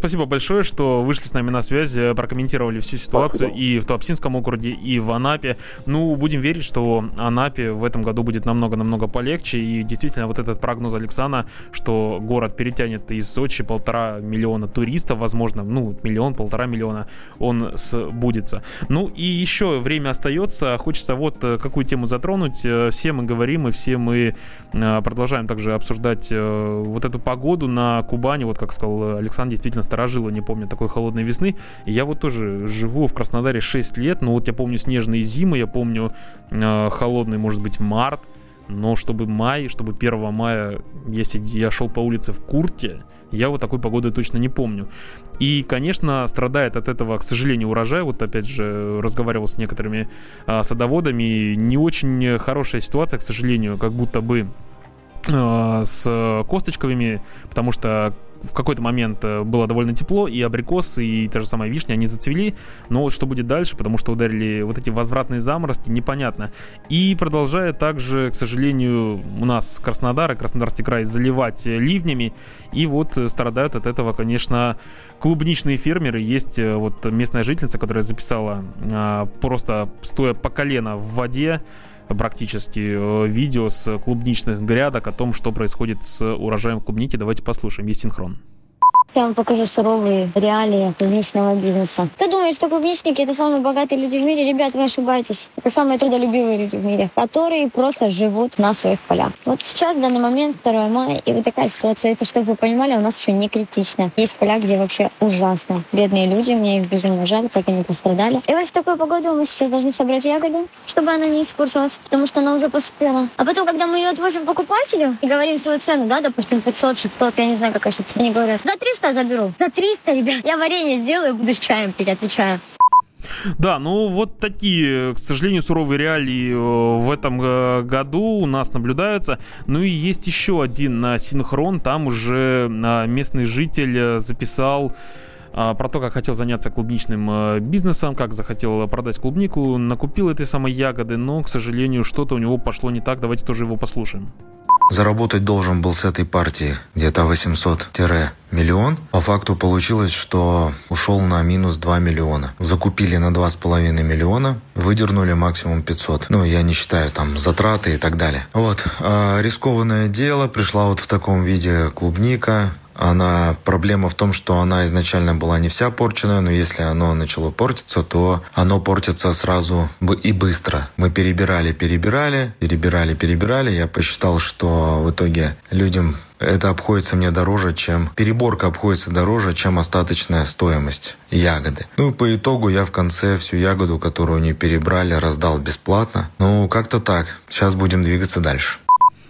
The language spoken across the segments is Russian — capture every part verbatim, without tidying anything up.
спасибо большое, что вышли с нами на связь, прокомментировали всю ситуацию спасибо. И в Туапсинском округе, и в Анапе. Ну, будем верить, что Анапе в этом году будет намного-намного полегче. И действительно, вот этот прогноз Александра, что город перетянет из Сочи полтора миллиона туристов, возможно, ну, миллион, полтора миллиона, он сбудется. Ну, и еще время остается. Хочется вот какую тему затронуть. Все мы говорим, и все мы продолжаем также обсуждать вот эту погоду на Кубани. Вот, как сказал Александр, действительно старожило, не помню такой холодной весны. И я вот тоже живу в Краснодаре шесть лет, но вот я помню снежные зимы, я помню э, холодный, может быть, март, но чтобы май, чтобы первого мая, если я шел по улице в куртке, я вот такой погоды точно не помню. И, конечно, страдает от этого, к сожалению, урожай. Вот, опять же, разговаривал с некоторыми э, садоводами. Не очень хорошая ситуация, к сожалению, как будто бы э, с косточковыми, потому что в какой-то момент было довольно тепло, и абрикосы, и та же самая вишня, они зацвели, но вот что будет дальше, потому что ударили вот эти возвратные заморозки, непонятно. И продолжает также, к сожалению, у нас Краснодар и Краснодарский край заливать ливнями, и вот страдают от этого, конечно, клубничные фермеры. Есть вот местная жительница, которая записала просто стоя по колено в воде, практически видео с клубничных грядок о том, что происходит с урожаем клубники. Давайте послушаем. Есть синхрон. Я вам покажу суровые реалии клубничного бизнеса. Кто думает, что клубничники — это самые богатые люди в мире? Ребят, вы ошибаетесь. Это самые трудолюбивые люди в мире, которые просто живут на своих полях. Вот сейчас, в данный момент, второго мая, и вот такая ситуация. Это, чтобы вы понимали, у нас еще не критично. Есть поля, где вообще ужасно. Бедные люди, мне их безумно жаль, как они пострадали. И вот в такую погоду мы сейчас должны собрать ягоду, чтобы она не испортилась, потому что она уже поспела. А потом, когда мы ее отвозим покупателю и говорим свою цену, да, допустим, пятьсот, шестьсот, я не знаю, какая сейчас, они говорят, за триста заберу. За триста, ребят. Я варенье сделаю, буду с чаем пить, отвечаю. Да, ну вот такие, к сожалению, суровые реалии в этом году у нас наблюдаются. Ну и есть еще один синхрон. Там уже местный житель записал про то, как хотел заняться клубничным бизнесом, как захотел продать клубнику, накупил этой самой ягоды, но, к сожалению, что-то у него пошло не так. Давайте тоже его послушаем. Заработать должен был с этой партии где-то восемьсот миллион. По факту получилось, что ушел на минус два миллиона. Закупили на два с половиной миллиона, выдернули максимум пятьсот. Ну, я не считаю там затраты и так далее. Вот, а рискованное дело, пришла вот в таком виде клубника. Она, проблема в том, что она изначально была не вся порченная, но если оно начало портиться, то оно портится сразу и быстро. Мы перебирали, перебирали, перебирали, перебирали. Я посчитал, что в итоге людям это обходится мне дороже, чем... Переборка обходится дороже, чем остаточная стоимость ягоды. Ну и по итогу я в конце всю ягоду, которую они перебрали, раздал бесплатно. Ну, как-то так. Сейчас будем двигаться дальше.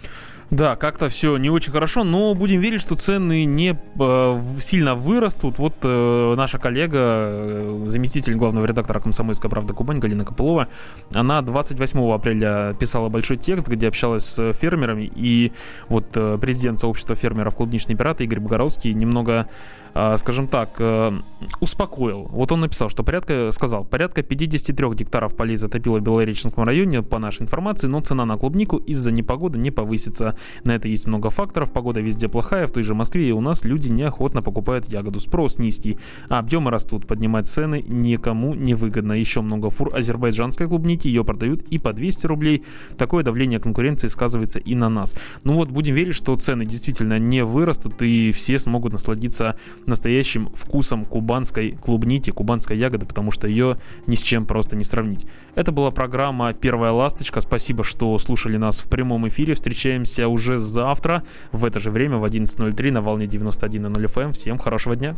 Да, как-то все не очень хорошо, но будем верить, что цены не э, сильно вырастут. Вот э, наша коллега, э, заместитель главного редактора «Комсомольской правды» Кубань Галина Копылова, она двадцать восьмого апреля писала большой текст, где общалась с фермерами, и вот э, президент сообщества фермеров «Клубничные пираты» Игорь Богородский немного, э, скажем так, э, успокоил. Вот он написал, что порядка, сказал, порядка пятьдесят три гектаров полей затопило в Белореченском районе, по нашей информации, но цена на клубнику из-за непогоды не повысится. На это есть много факторов. Погода везде плохая, в той же Москве и у нас люди неохотно покупают ягоду. Спрос низкий, а объемы растут. Поднимать цены никому не выгодно. Еще много фур азербайджанской клубники, ее продают и по двести рублей. Такое давление конкуренции сказывается и на нас. Ну вот, будем верить, что цены действительно не вырастут и все смогут насладиться настоящим вкусом кубанской клубники, кубанской ягоды, потому что ее ни с чем просто не сравнить. Это была программа «Первая ласточка». Спасибо, что слушали нас в прямом эфире. Встречаемся уже завтра в это же время в одиннадцать ноль три на волне девяносто один ноль эф эм. Всем хорошего дня.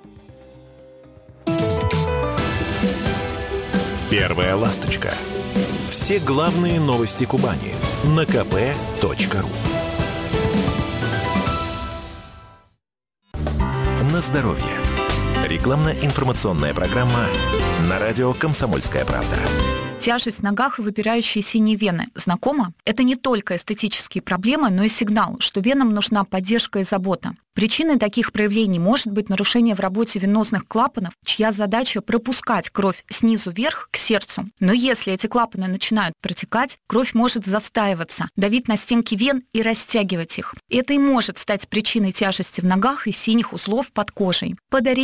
Первая ласточка. Все главные новости Кубани на ка пэ точка ру. На здоровье. Рекламно-информационная программа на радио «Комсомольская правда». Тяжесть в ногах и выпирающие синие вены. Знакомо? Это не только эстетические проблемы, но и сигнал, что венам нужна поддержка и забота. Причиной таких проявлений может быть нарушение в работе венозных клапанов, чья задача пропускать кровь снизу вверх к сердцу. Но если эти клапаны начинают протекать, кровь может застаиваться, давить на стенки вен и растягивать их. Это и может стать причиной тяжести в ногах и синих узлов под кожей. Подари